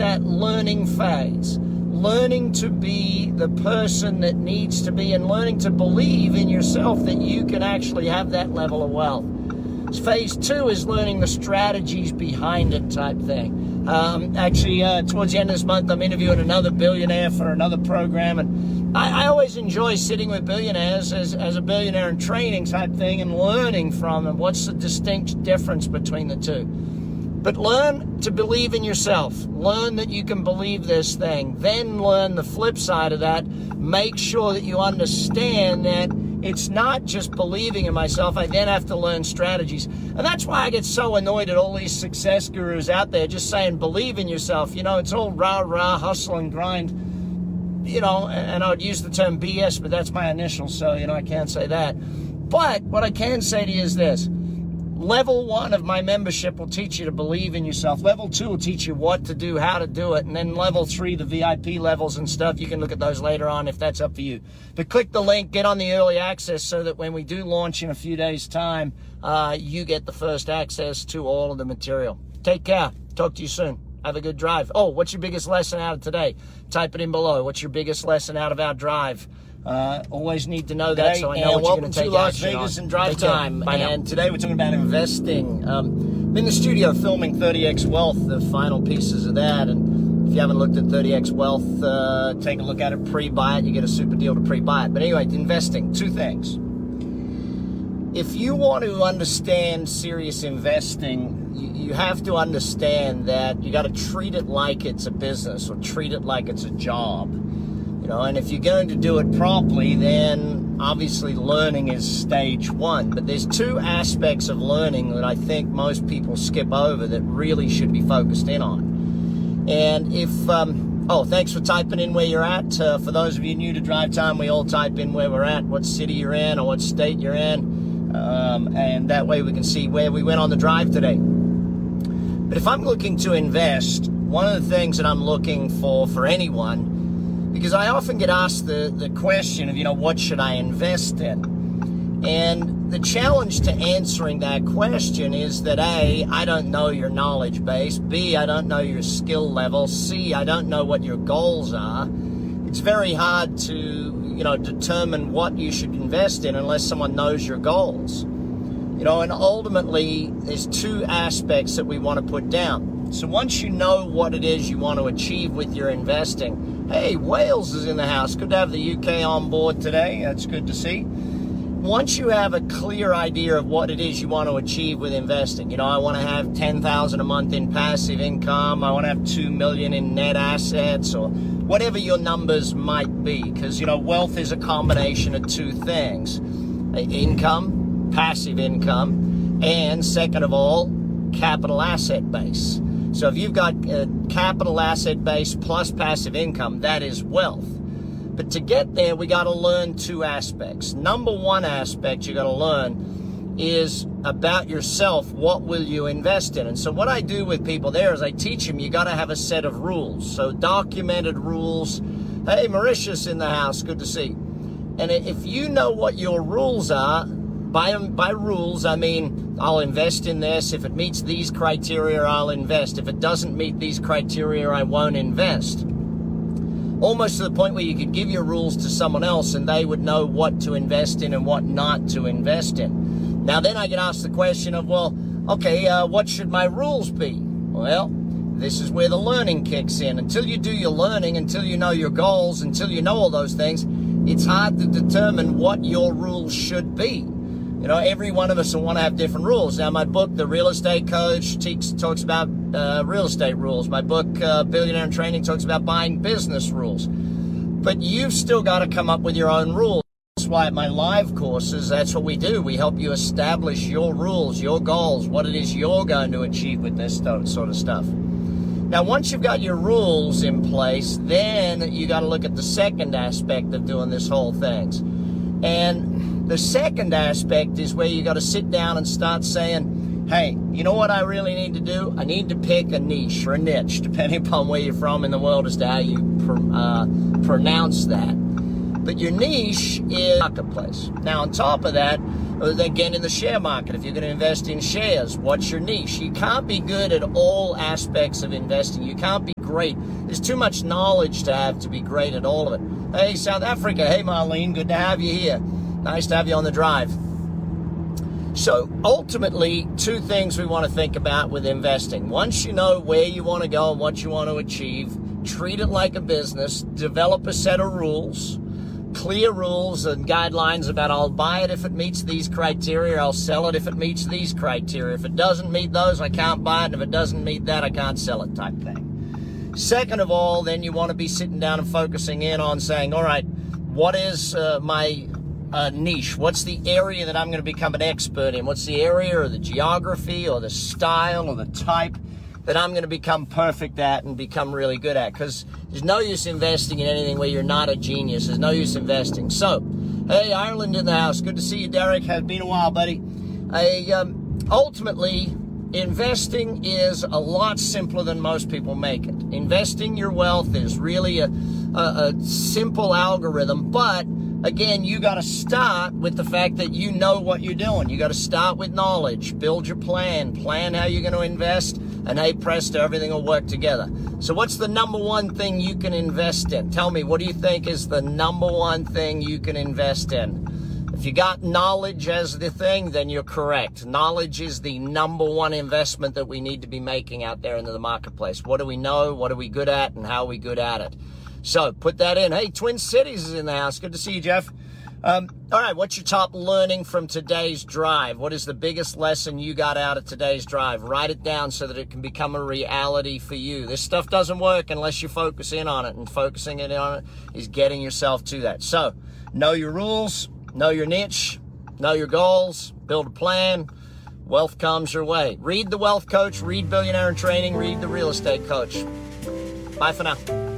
that learning phase. Learning to be the person that needs to be and learning to believe in yourself that you can actually have that level of wealth. Phase 2 is learning the strategies behind it type thing. Actually, towards the end of this month, I'm interviewing another billionaire for another program, and I always enjoy sitting with billionaires as a billionaire in training type thing and learning from them what's the distinct difference between the two. But learn to believe in yourself. Learn that you can believe this thing. Then learn the flip side of that. Make sure that you understand that it's not just believing in myself. I then have to learn strategies. And that's why I get so annoyed at all these success gurus out there just saying, believe in yourself. You know, it's all rah, hustle and grind. You know, and I would use the term BS, but that's my initials, so, you know, I can't say that. But what I can say to you is this. Level 1 of my membership will teach you to believe in yourself. Level 2 will teach you what to do, how to do it. And then level 3, the VIP levels and stuff, you can look at those later on if that's up for you. But click the link, get on the early access so that when we do launch in a few days' time, you get the first access to all of the material. Take care. Talk to you soon. Have a good drive. Oh, what's your biggest lesson out of today? Type it in below. What's your biggest lesson out of our drive? Always need to know that, so I know what you're going to take action on. Welcome to Las Vegas and Drive Time. And today we're talking about investing. I'm in the studio filming 30X Wealth, the final pieces of that. And if you haven't looked at 30X Wealth, take a look at it, pre-buy it. You get a super deal to pre-buy it. But anyway, investing, 2 things. If you want to understand serious investing, you have to understand that you got to treat it like it's a business or treat it like it's a job. You know, and if you're going to do it properly, then obviously learning is stage 1. But there's 2 aspects of learning that I think most people skip over that really should be focused in on. And if, thanks for typing in where you're at. For those of you new to Drive Time, we all type in where we're at, what city you're in or what state you're in. And that way we can see where we went on the drive today. But if I'm looking to invest, one of the things that I'm looking for anyone, because I often get asked the question of, you know, what should I invest in? And the challenge to answering that question is that A, I don't know your knowledge base. B, I don't know your skill level. C, I don't know what your goals are. It's very hard to, you know, determine what you should invest in unless someone knows your goals. You know, and ultimately, there's 2 aspects that we want to put down. So once you know what it is you want to achieve with your investing, hey, Wales is in the house. Good to have the UK on board today. That's good to see. Once you have a clear idea of what it is you want to achieve with investing, you know, I want to have $10,000 a month in passive income. I want to have $2 million in net assets or whatever your numbers might be. Because, you know, wealth is a combination of 2 things. Income, passive income, and second of all, capital asset base. So if you've got a capital asset base plus passive income, that is wealth. But to get there, we got to learn 2 aspects. Number 1 aspect you got to learn is about yourself. What will you invest in? And so what I do with people there is I teach them you got to have a set of rules. So documented rules. Hey, Mauritius in the house. Good to see. And if you know what your rules are, by rules, I mean, I'll invest in this. If it meets these criteria, I'll invest. If it doesn't meet these criteria, I won't invest. Almost to the point where you could give your rules to someone else and they would know what to invest in and what not to invest in. Now, then I get asked the question of, well, okay, what should my rules be? Well, this is where the learning kicks in. Until you do your learning, until you know your goals, until you know all those things, it's hard to determine what your rules should be. You know, every one of us will want to have different rules. Now, my book, The Real Estate Coach, talks about real estate rules. My book, Billionaire in Training, talks about buying business rules. But you've still got to come up with your own rules. That's why at my live courses, that's what we do. We help you establish your rules, your goals, what it is you're going to achieve with this sort of stuff. Now, once you've got your rules in place, then you got to look at the second aspect of doing this whole thing. And the second aspect is where you got to sit down and start saying, hey, you know what I really need to do? I need to pick a niche or a niche, depending upon where you're from in the world as to how you pronounce that. But your niche is marketplace. Now, on top of that, again, in the share market, if you're going to invest in shares, what's your niche? You can't be good at all aspects of investing. You can't be great. There's too much knowledge to have to be great at all of it. Hey, South Africa. Hey, Marlene. Good to have you here. Nice to have you on the drive. So ultimately, two things we want to think about with investing. Once you know where you want to go and what you want to achieve, treat it like a business. Develop a set of rules. Clear rules and guidelines about I'll buy it if it meets these criteria, I'll sell it if it meets these criteria. If it doesn't meet those, I can't buy it, and if it doesn't meet that, I can't sell it type thing. Second of all, then you want to be sitting down and focusing in on saying, all right, what is my niche? What's the area that I'm going to become an expert in? What's the area or the geography or the style or the type that I'm going to become perfect at and become really good at? Because there's no use investing in anything where you're not a genius. There's no use investing. So, hey, Ireland in the house. Good to see you, Derek. Has been a while, buddy. Ultimately, investing is a lot simpler than most people make it. Investing your wealth is really a simple algorithm, but again, you got to start with the fact that you know what you're doing. You got to start with knowledge, build your plan how you're going to invest, and hey, presto, everything will work together. So what's the number one thing you can invest in? Tell me, what do you think is the number one thing you can invest in? If you got knowledge as the thing, then you're correct. Knowledge is the number one investment that we need to be making out there into the marketplace. What do we know? What are we good at? And how are we good at it? So put that in. Hey, Twin Cities is in the house. Good to see you, Jeff. All right, what's your top learning from today's drive? What is the biggest lesson you got out of today's drive? Write it down so that it can become a reality for you. This stuff doesn't work unless you focus in on it, and focusing in on it is getting yourself to that. So know your rules, know your niche, know your goals, build a plan. Wealth comes your way. Read The Wealth Coach, read Billionaire in Training, read The Real Estate Coach. Bye for now.